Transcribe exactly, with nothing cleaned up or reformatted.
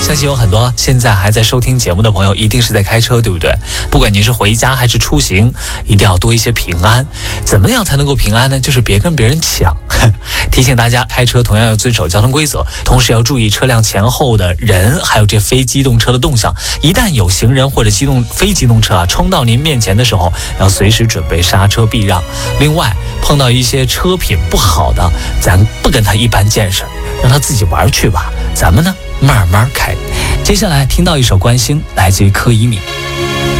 相信有很多现在还在收听节目的朋友一定是在开车，对不对？不管您是回家还是出行，一定要多一些平安。怎么样才能够平安呢？就是别跟别人抢。提醒大家，开车同样要遵守交通规则，同时要注意车辆前后的人，还有这非机动车的动向。一旦有行人或者机动非机动车啊冲到您面前的时候，要随时准备刹车避让。另外，碰到一些车品不好的，咱不跟他一般见识，让他自己玩去吧。咱们呢，慢慢开。接下来听到一首关心，来自于柯以敏。